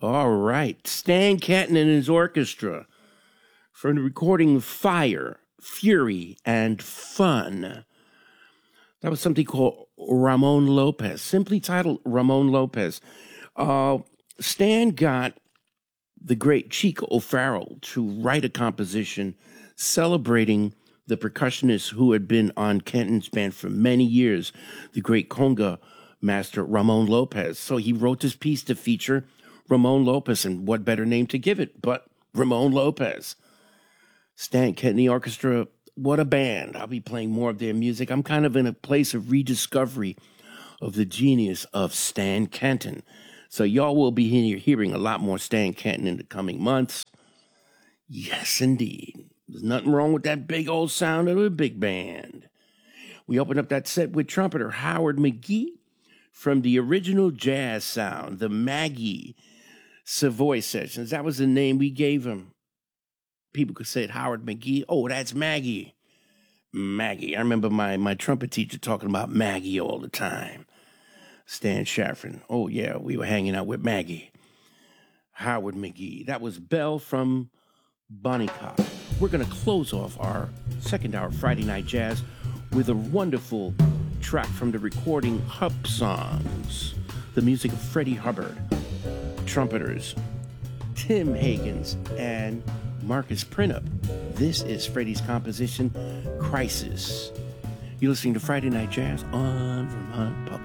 All right. Stan Kenton and his orchestra from the recording Fire, Fury, and Fun. That was something called Ramon Lopez, simply titled Ramon Lopez. Stan got the great Chico O'Farrell to write a composition celebrating the percussionist who had been on Kenton's band for many years, the great conga master Ramon Lopez. So he wrote this piece to feature Ramon Lopez, and what better name to give it but Ramon Lopez. Stan Kenton Orchestra, what a band. I'll be playing more of their music. I'm kind of in a place of rediscovery of the genius of Stan Kenton. So y'all will be hearing a lot more Stan Kenton in the coming months. Yes, indeed. There's nothing wrong with that big old sound of a big band. We opened up that set with trumpeter Howard McGhee from the original jazz sound, the Maggie Savoy Sessions. That was the name we gave him. People could say it, Howard McGhee. Oh, that's Maggie. Maggie. I remember my trumpet teacher talking about Maggie all the time. Stan Shaffrin. Oh, yeah, we were hanging out with Maggie. Howard McGhee. That was Belle from Bonnie Cock. We're going to close off our second hour Friday Night Jazz with a wonderful track from the recording Hup Songs, the music of Freddie Hubbard, trumpeters Tim Higgins and Marcus Printup. This is Freddie's composition, Crisis. You're listening to Friday Night Jazz on Vermont Public.